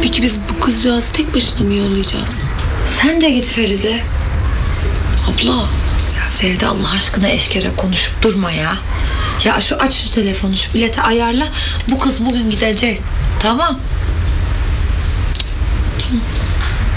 Peki biz bu kızcağızı tek başına mı yollayacağız? Sen de git Feride. Abla. Ya Feride, Allah aşkına eşkere konuşup durma ya. Ya aç şu telefonu, şu bileti ayarla. Bu kız bugün gidecek. Tamam. Tamam.